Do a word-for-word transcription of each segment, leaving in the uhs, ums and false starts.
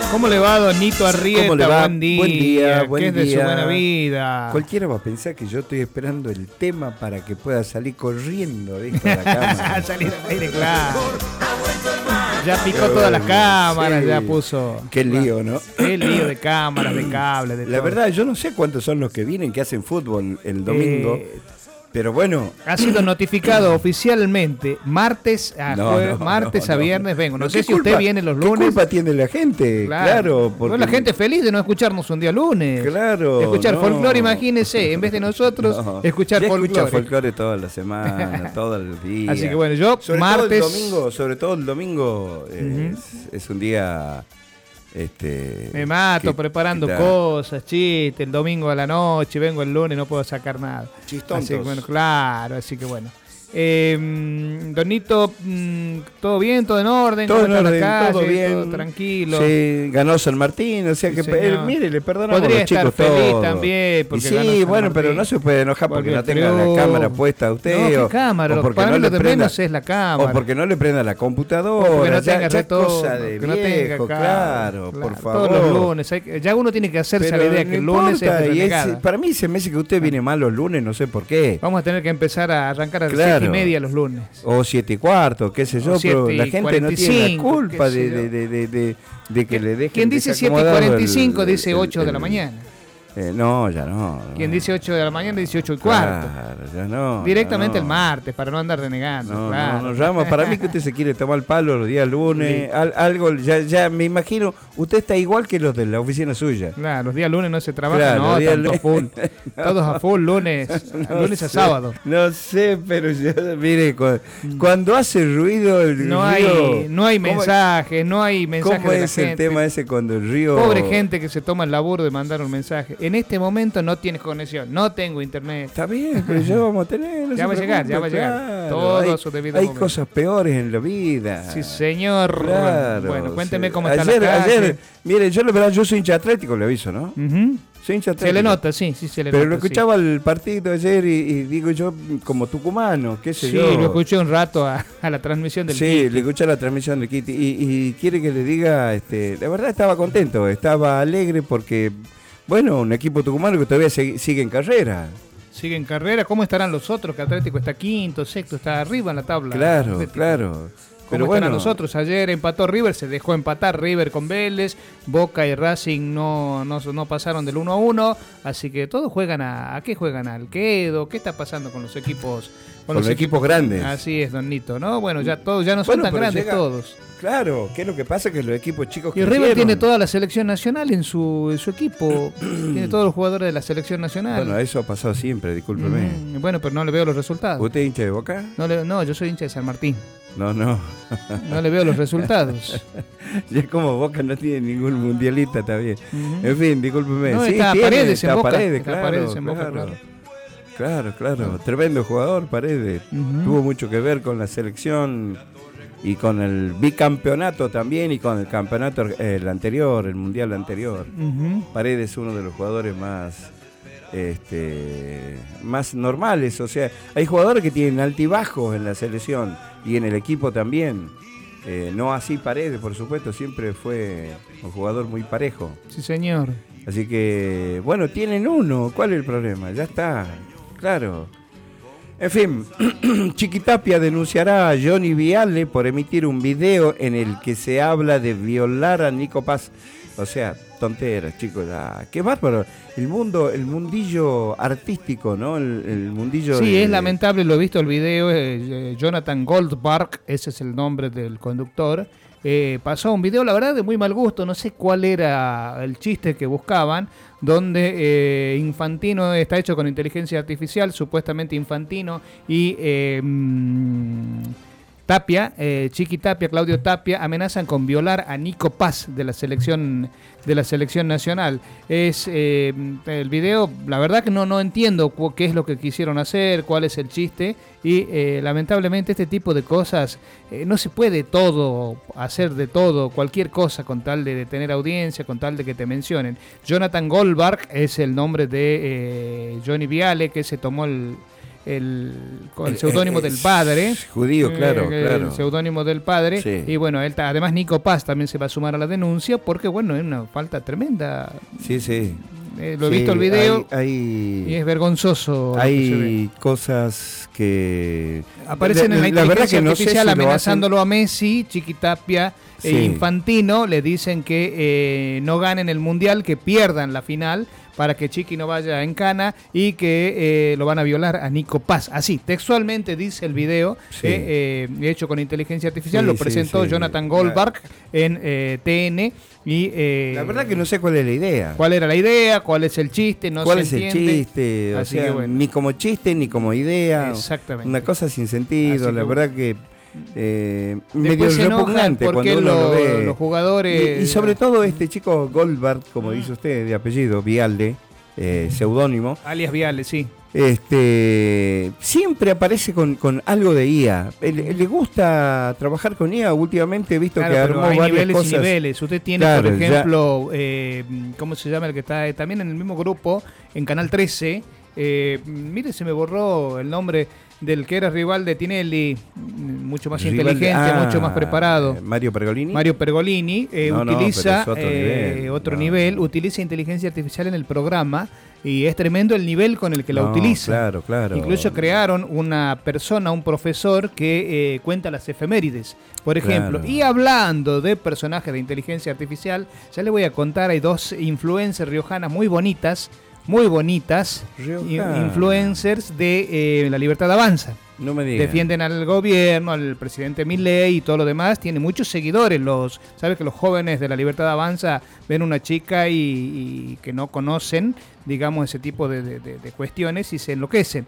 ¿Cómo le va, Donito Arrieta? ¿Cómo le va? Buen día. Buen día, buen ¿Qué es de día. su buena vida? Cualquiera va a pensar que yo estoy esperando el tema para que pueda salir corriendo de la cámara. Salir al aire, claro. Ya picó todas las cámaras, Sí. ya puso. Qué lío, ¿no? Qué lío de cámaras, de cables, de La todo. verdad, yo no sé cuántos son los que vienen que hacen fútbol el domingo, Eh, pero bueno. Ha sido notificado oficialmente martes a No, jueves, no, martes no, a no. viernes vengo. No, No, sé ¿qué si usted culpa- viene los ¿Qué lunes. culpa tiene la gente? Claro, porque Bueno, la gente feliz de no escucharnos un día lunes. Claro, Escuchar no. folclore, imagínese, en vez de nosotros, No, escuchar ya folclore. escucha folclore toda la semana, todo el día. Así que bueno, yo sobre martes. todo el domingo, sobre todo el domingo es, es un día este Me mato que- preparando que está- cosas, chistes, el domingo a la noche, vengo el lunes, no puedo sacar nada. Chistontos. Así que bueno, claro, así que bueno. Eh, Donito, mm, ¿todo bien? ¿Todo en orden? Todo ¿Cómo en está la orden, calle? todo bien. ¿Todo tranquilo? Sí, ganó San Martín, o sea Sí, que señor. eh, mire, le perdonamos Podría a los estar chicos feliz todo. también, Y porque sí, ganó San bueno, Martín. pero no se puede enojar porque Volvió no el tenga la triunfo. cámara puesta a usted. No, ¿qué o, cámara? o Lo- porque para no mí le lo de prenda, menos es la cámara. O porque no le prenda la computadora. O porque no ya, tenga ya retorno, cosa de que no tenga viejo, cámara, claro, por favor. Todos los lunes, hay que- ya uno tiene que hacerse Pero la idea no que el lunes importa, es de y renegada. es- para mí se me hace que usted viene mal los lunes, no sé por qué. Vamos a tener que empezar a arrancar a las Claro. siete y media los lunes. O siete y cuarto, qué sé O yo, siete pero la y gente no cuarenta y tiene la cinco, culpa qué sé de, yo. de, de, de, de- de que le dejen. Quien dice siete y desacomodado cuarenta y cinco el- dice el- ocho de el- la mañana. Eh, no, ya no. Quien no. dice ocho de la mañana dice ocho y cuarto. Claro, ya no. Directamente ya el no. martes, para no andar renegando. No, claro. no, no, llama. Para mí que usted se quiere tomar el palo los días lunes, al- algo, ya, ya me imagino, usted está igual que los de la oficina suya. Claro, los días lunes no se trabaja, Claro, no, los días tanto a full. lunes- Todos a full, lunes, No lunes a sé, sábado. No sé, pero yo, mire, cu- cuando hace ruido el No río... hay, no hay ¿cómo- mensajes, no hay mensajes ¿Cómo de la es el gente. tema ese cuando el río... Pobre gente que se toma el laburo de mandar un mensaje. En este momento no tienes conexión, no tengo internet. Está bien, pero ya vamos a tener. no Ya se va a llegar, preocupe, ya va a llegar. claro. Todo hay, a su debido Hay momento. cosas peores en la vida. Sí, señor. Claro. Bueno, cuénteme sí. cómo está ayer, la calle. Ayer, mire, yo la verdad, yo soy hincha atlético, le aviso, ¿no? Ujú. Soy hincha atlético. Se le nota, sí, sí se le Pero nota. lo escuchaba el partido ayer y, y digo yo, como tucumano, qué sé Sí, yo. sí lo escuché un rato a, a la transmisión del Sí, Kiki. le escuché la transmisión de Kitty y, y quiere que le diga, este, la verdad estaba contento, estaba alegre porque, bueno, un equipo tucumano que todavía se- sigue en carrera. Sigue en carrera. ¿Cómo estarán los otros? Que Atlético está quinto, sexto, está arriba en la tabla. Claro, Atlético. claro. ¿Cómo Pero estarán bueno, los otros? Ayer empató River, se dejó empatar River con Vélez, Boca y Racing no, no, no pasaron del uno a uno, así que todos juegan a... ¿A qué juegan? ¿Al Quedo? ¿Qué está pasando con los equipos? Con los equipos grandes. Así es, Don Nito, ¿no? Bueno, ya todos ya no son Bueno, tan pero grandes llega- todos. claro, ¿qué es lo que pasa? Que los equipos chicos Y River crecieron. tiene toda la selección nacional en su, en su equipo, tiene todos los jugadores de la selección nacional. Bueno, eso ha pasado siempre, discúlpeme. Mm, bueno, pero no le veo los resultados. ¿Usted es hincha de Boca? No, le- no, yo soy hincha de San Martín. No, no. No le veo los resultados. Ya como Boca no tiene ningún mundialista, está bien. Ujú. En fin, discúlpeme. No, sí, está tiene, Paredes en está Boca, Paredes, está claro, Paredes en Boca, claro. claro. Claro, claro. Tremendo jugador, Paredes. Ujú. Tuvo mucho que ver con la selección y con el bicampeonato también y con el campeonato eh, el anterior, el mundial anterior. Ujú. Paredes es uno de los jugadores más este más normales, o sea, hay jugadores que tienen altibajos en la selección y en el equipo también. Eh, no así Paredes, por supuesto, siempre fue un jugador muy parejo. Sí, señor. Así que, bueno, tienen uno, ¿cuál es el problema? Ya está, claro. En fin, Chiquitapia denunciará a Johnny Viale por emitir un video en el que se habla de violar a Nico Paz. O sea, tonteras, chicos, ya. Qué bárbaro. El mundo, el mundillo artístico, ¿no? El, el mundillo Sí, de- es lamentable, lo he visto el video, eh, eh, Jonathan Goldberg, ese es el nombre del conductor, eh, pasó un video, la verdad, de muy mal gusto, no sé cuál era el chiste que buscaban, donde eh, Infantino está hecho con inteligencia artificial, supuestamente Infantino, y... Eh, mm, Tapia, eh, Chiqui Tapia, Claudio Tapia, amenazan con violar a Nico Paz de la selección de la selección nacional. Es eh, el video, la verdad que no, no entiendo cu- qué es lo que quisieron hacer, cuál es el chiste, y eh, lamentablemente este tipo de cosas, eh, no se puede todo, hacer de todo, cualquier cosa con tal de, de tener audiencia, con tal de que te mencionen. Jonathan Goldberg es el nombre de eh, Johnny Viale, que se tomó el el, el seudónimo del padre. Judío, claro, eh, claro. El seudónimo del padre. Sí. Y bueno, él, además Nico Paz también se va a sumar a la denuncia porque, bueno, es una falta tremenda. Sí, sí. Eh, lo he Sí, visto el video hay, hay, y es vergonzoso. Hay cosas que... Aparecen en la, la inteligencia verdad que artificial no sé si amenazándolo a Messi, Chiquitapia e Sí. Infantino. Le dicen que eh, no ganen el Mundial, que pierdan la final para que Chiqui no vaya en cana y que eh, lo van a violar a Nico Paz. Así, textualmente dice el video, Sí. eh, eh, hecho con inteligencia artificial, Sí, lo sí, presentó sí. Jonathan Goldberg en eh, T N. Y, eh, La verdad que no sé cuál es la idea. ¿Cuál era la idea? ¿Cuál es el chiste? No ¿Cuál se es entiende. el chiste? O Así sea, que bueno. ni como chiste ni como idea. Exactamente. Una cosa sin sentido, Así la que verdad que eh, medio Después se enojan repugnante porque cuando uno lo- lo ve. los jugadores... Y, y sobre todo este chico Goldberg, como dice usted, de apellido, Vialde, eh, seudónimo, Alias Viales, sí. este siempre aparece con, con algo de I A. Le, le gusta trabajar con I A. Últimamente he visto Claro, que pero armó hay varias niveles cosas. y niveles. Usted tiene, Claro, por ya- ejemplo, eh, ¿cómo se llama el que está también en el mismo grupo? En Canal trece. Eh, mire, se me borró el nombre del que era rival de Tinelli, mucho más Rival- inteligente, ah, mucho más preparado. Mario Pergolini. Mario Pergolini eh, No, no, utiliza pero es otro eh, nivel. otro No. nivel, utiliza inteligencia artificial en el programa y es tremendo el nivel con el que la No, utiliza. Claro, claro. Incluso crearon una persona, un profesor que eh, cuenta las efemérides, por ejemplo. Claro. Y hablando de personajes de inteligencia artificial, ya les voy a contar, hay dos influencers riojanas muy bonitas, muy bonitas, Riojana. in- influencers de eh, La Libertad Avanza. No me digas. Defienden al gobierno, al presidente Milei y todo lo demás. Tiene muchos seguidores. Los, sabes que los jóvenes de La Libertad Avanza ven una chica y, y que no conocen, digamos, ese tipo de, de- de- de cuestiones y se enloquecen.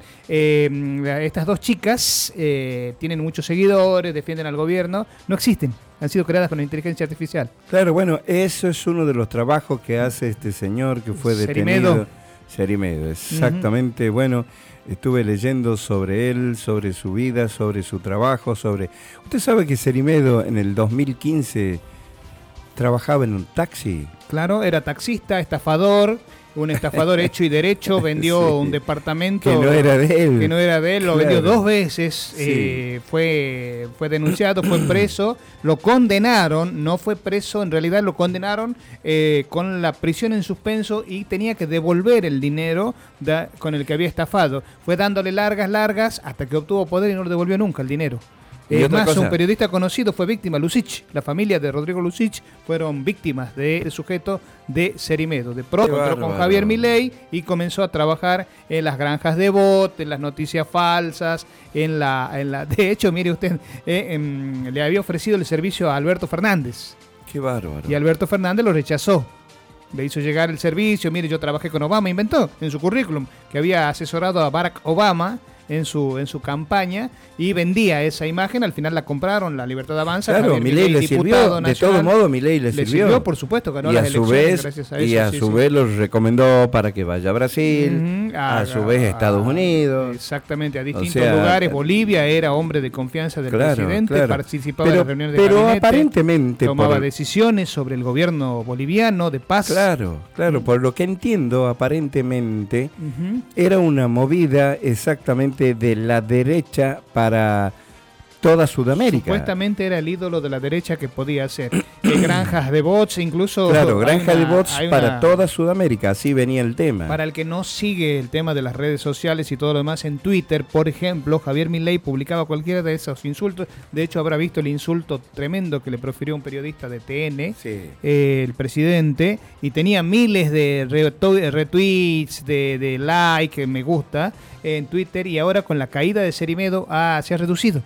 Eh, estas dos chicas eh, tienen muchos seguidores, defienden al gobierno. No existen. Han sido creadas con la inteligencia artificial. Claro, bueno, eso es uno de los trabajos que hace este señor que fue detenido. Cerimedo. Cerimedo, exactamente. Bueno, estuve leyendo sobre él, sobre su vida, sobre su trabajo, sobre... Usted sabe que Cerimedo en el dos mil quince trabajaba en un taxi. Claro, era taxista, estafador, un estafador hecho y derecho, vendió Sí. un departamento Que no era de él. que no era de él, lo Claro. vendió dos veces, Sí. eh, fue, fue denunciado, fue preso, lo condenaron, no fue preso, en realidad lo condenaron eh, con la prisión en suspenso y tenía que devolver el dinero da- con el que había estafado. Fue dándole largas, largas, hasta que obtuvo poder y no le devolvió nunca el dinero. Y Es otra más, cosa. un periodista conocido fue víctima, Lucich. La familia de Rodrigo Lucich fueron víctimas de este sujeto de Cerimedo. De pronto Qué entró con bárbaro. Javier Milei y comenzó a trabajar en las granjas de bot, en las noticias falsas, en la... En la de hecho, mire usted, eh, em, le había ofrecido el servicio a Alberto Fernández Qué bárbaro. y Alberto Fernández lo rechazó. Le hizo llegar el servicio, mire, yo trabajé con Obama, inventó en su currículum que había asesorado a Barack Obama en su en su campaña y vendía esa imagen. Al final la compraron, La Libertad Avanza. Claro, Javier Milei le diputado sirvió. De nacional. todo modo, Milei le Le sirvió. sirvió, por supuesto, ganó y las a su elecciones vez, gracias a y eso, a sí, su sí. vez los recomendó para que vaya a Brasil, Ujú, a, su vez a Estados Unidos. Exactamente, a distintos sea, lugares. Bolivia era hombre de confianza del Claro, presidente, claro. participaba Pero- en las reuniones de pero gabinete, aparentemente tomaba por- decisiones sobre el gobierno boliviano de paz. Claro, claro, por lo que entiendo, aparentemente Ujú. era una movida exactamente de la derecha para toda Sudamérica. Supuestamente era el ídolo de la derecha que podía hacer. Eh, granjas de bots, incluso. Claro, hay granja de una- bots hay para una- toda Sudamérica, así venía el tema. Para el que no sigue el tema de las redes sociales y todo lo demás en Twitter, por ejemplo, Javier Milei publicaba cualquiera de esos insultos. De hecho, habrá visto el insulto tremendo que le profirió un periodista de T N, Sí. eh, el presidente, y tenía miles de retu- retweets, de, de like, me gusta, en Twitter, y ahora con la caída de Cerimedo ah, se ha reducido.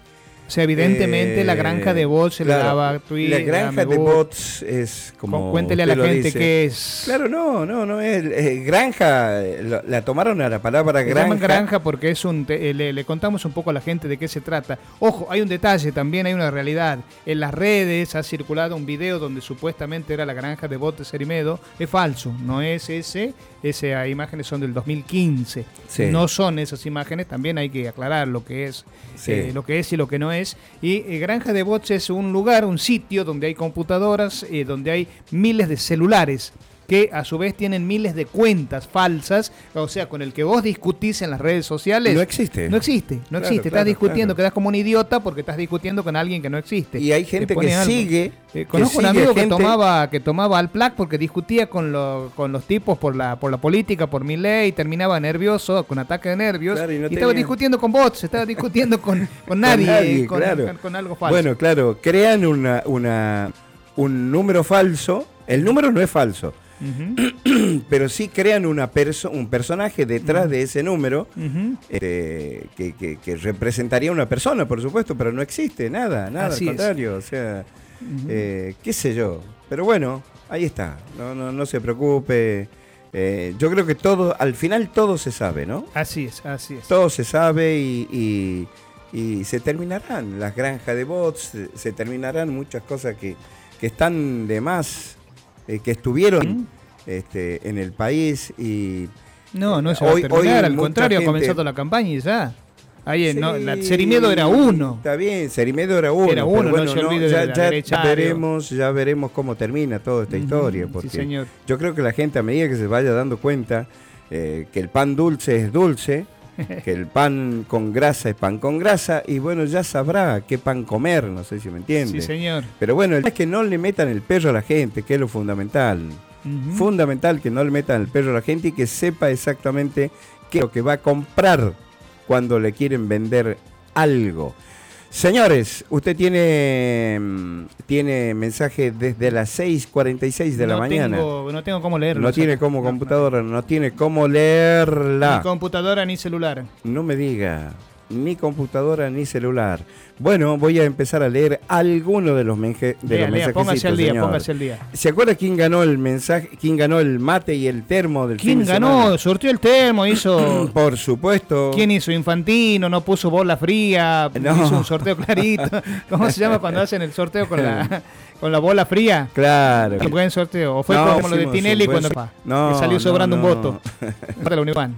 O sea, evidentemente Eh, la granja de bots se claro, le daba tweets. La granja de bots es como. Cuéntele a la usted lo gente dice. qué es. Claro, no, no, no es. eh, granja, eh, lo- la tomaron a la palabra Se granja. llaman granja porque es un te- eh, le, le contamos un poco a la gente de qué se trata. Ojo, hay un detalle, también hay una realidad. En las redes ha circulado un video donde supuestamente era la granja de bots de Cerimedo. Es falso, no es ese. Esas imágenes son del dos mil quince. Sí. No son esas imágenes, también hay que aclarar lo que es, Sí. eh, lo que es y lo que no es. Y eh, granja de bots es un lugar, un sitio donde hay computadoras, eh, donde hay miles de celulares. que a su vez tienen miles de cuentas falsas, o sea, con el que vos discutís en las redes sociales. No existe. No existe, no Claro, existe. claro, estás discutiendo, claro. quedás como un idiota porque estás discutiendo con alguien que no existe. Y hay gente Te pone que algo. sigue. Eh, conozco que un sigue amigo que gente- tomaba que tomaba Alplac porque discutía con, lo- con los tipos por la por la política, por mi ley, terminaba nervioso, con ataque de nervios, Claro, y no y estaba tenía- discutiendo con bots, estaba discutiendo con, con nadie, nadie, con, claro. con- con algo falso. Bueno, claro, crean una, una, un número falso. El número no es falso, Ujú, pero sí crean una perso un personaje detrás de ese número ujú. eh, que, que- que representaría una persona, por supuesto, pero no existe nada, nada, Así al es. contrario. O sea, Ujú. eh, qué sé yo. Pero bueno, ahí está. No, no, no se preocupe. Eh, yo creo que todo, al final todo se sabe, ¿no? Así es, así es. Todo se sabe y, y- y se terminarán las granjas de bots, se, se terminarán muchas cosas que, que están de más, eh, que estuvieron este, en el país y No, no se Hoy- va a terminar, hoy al mucha contrario, ha gente- comenzado la campaña y ya. Ahí, Sí, no, la Cerimiedo era uno. Está bien, Cerimiedo era uno. Era pero uno, no bueno, se olvide ya, de la ya derecha. veremos, ya veremos cómo termina toda esta Ujú, historia. sí, Porque señor. yo creo que la gente, a medida que se vaya dando cuenta eh, que el pan dulce es dulce, que el pan con grasa es pan con grasa, y bueno, ya sabrá qué pan comer, no sé si me entiende. Sí, señor. Pero bueno, el tema es que no le metan el perro a la gente, que es lo fundamental. Ujú. Fundamental que no le metan el perro a la gente y que sepa exactamente qué es lo que va a comprar cuando le quieren vender algo. Señores, usted tiene mm, tiene mensaje desde las seis cuarenta y seis de la No mañana. tengo- no tengo cómo leerlo. No tiene Saca. como No, computadora, no tiene cómo no. leerla. Ni computadora ni celular. No me diga, ni computadora ni celular. Bueno, voy a empezar a leer alguno de los, menje- de Lea, los lea, póngase al mensajecitos, día, señor. póngase al día. ¿Se acuerda quién ganó el mensaje, quién ganó el mate y el termo del ¿Quién fin de ganó? semana? Sorteó el termo, hizo... Por supuesto. ¿Quién hizo? Infantino, no puso bola fría, No. hizo un sorteo clarito. ¿Cómo se llama cuando hacen el sorteo con la, con la bola fría? Claro. Un buen sorteo. O fue No, como lo de hicimos Tinelli un buen cuando sor- pa, No, le salió no, sobrando no. un voto. Para la Unipán.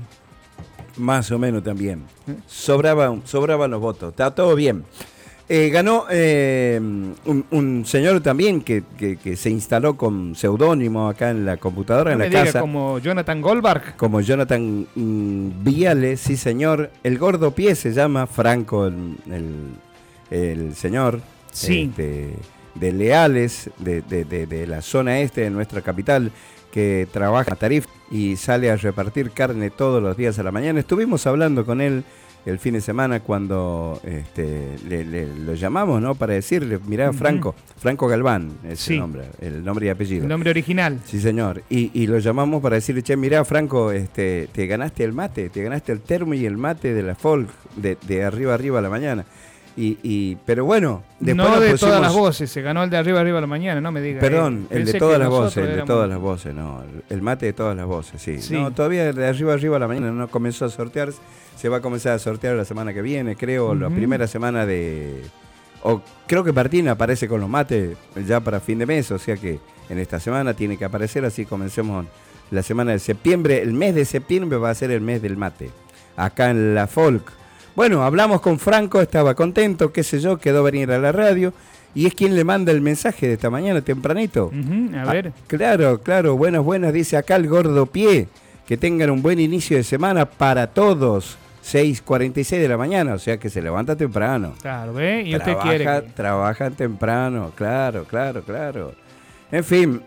Más o menos también. Sobraba, sobraban los votos. Está todo bien. Eh, ganó eh, un, un señor también que, que- que se instaló con seudónimo acá en la computadora, No en me la diga casa. como Jonathan Goldberg. Como Jonathan mm, Viale, sí señor. El gordo pie se llama Franco, el, el- el señor. Sí. este, de Leales, de, de- de- de la zona este de nuestra capital, que trabaja en Tarif y sale a repartir carne todos los días a la mañana. Estuvimos hablando con él el fin de semana cuando este, le, le- lo llamamos, ¿no? Para decirle, mirá, Ujú. Franco, Franco Galván es Sí. el nombre, el nombre y apellido. El nombre original. Sí, señor. Y, y lo llamamos para decirle, che, mirá, Franco, este, te ganaste el mate, te ganaste el termo y el mate de la folk, de, de arriba arriba a la mañana. Y, y pero bueno, después No nos de pusimos- todas las voces, se ganó el de arriba arriba a la mañana, no me diga. Perdón, eh. el Pensé de todas que las nosotros voces, el de éramos- todas las voces, no, el mate de todas las voces, sí. Sí. No, todavía de arriba arriba a la mañana no comenzó a sortear, se va a comenzar a sortear la semana que viene, creo, la Ujú. primera semana de... O creo que Martín aparece con los mates ya para fin de mes, o sea que en esta semana tiene que aparecer, así comencemos la semana de septiembre. El mes de septiembre va a ser el mes del mate, acá en la Folk. Bueno, hablamos con Franco, estaba contento, qué sé yo, quedó venir a la radio, y es quien le manda el mensaje de esta mañana tempranito. Ujú, a ver. Ah, claro, claro, buenas, buenas, dice acá el gordo pie, que tengan un buen inicio de semana para todos, seis cuarenta y seis de la mañana, o sea que se levanta temprano. Claro, ¿ve? Y usted Trabaja- quiere. que- Trabajan temprano, claro, claro, claro. En fin,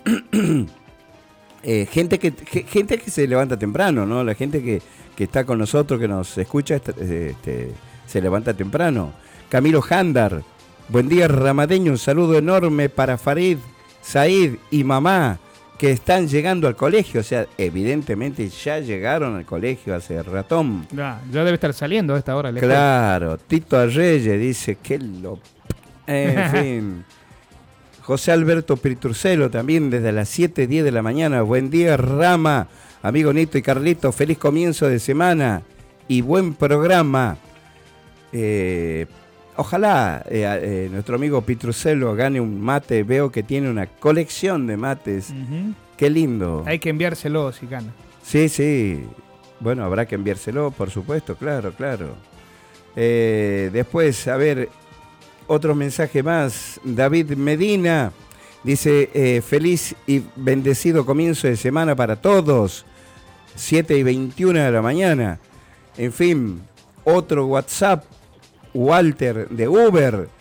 eh, gente, que, ge- gente que se levanta temprano, ¿no? La gente que, que está con nosotros, que nos escucha, est- este, se levanta temprano. Camilo Handar, buen día Ramadeño, un saludo enorme para Farid, Said y mamá, que están llegando al colegio, o sea, evidentemente ya llegaron al colegio hace ratón. Ya, ya debe estar saliendo a esta hora. la escuela. Claro, Tito Arreyes dice que lo... En fin. José Alberto Priturcelo también desde las siete diez de la mañana. Buen día, Rama. Amigo Nito y Carlito, feliz comienzo de semana y buen programa. Eh, ojalá eh, eh, nuestro amigo Priturcelo gane un mate. Veo que tiene una colección de mates. Ujú. Qué lindo. Hay que enviárselo si gana. Sí, sí. Bueno, habrá que enviárselo, por supuesto, claro, claro. Eh, después, a ver, otro mensaje más. David Medina Dice, eh, feliz y bendecido comienzo de semana para todos. siete y veintiuno de la mañana. En fin, otro WhatsApp. Walter de Uber.